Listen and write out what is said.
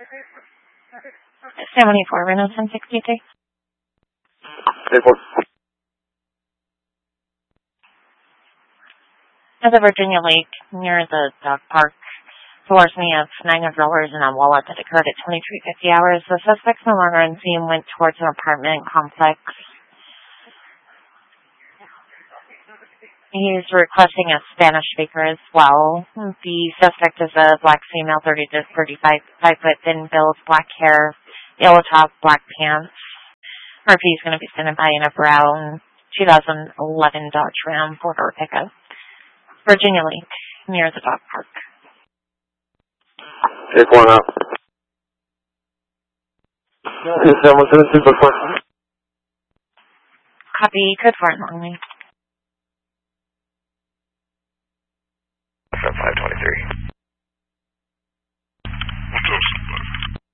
74, Renault 1063. At the Virginia Lake, near the dog park, the larceny of $900 in a wallet that occurred at 23:50 hours. The suspects no longer on scene went towards an apartment complex. He's requesting a Spanish speaker as well. The suspect is a black female, 30 to 35, 5 foot, thin build, black hair, yellow top, black pants. RP is going to be standing by in a brown 2011 Dodge Ram 4-door pickup. Virginia Lake, near the dog park. Take one up. Copy, code for it, Longley.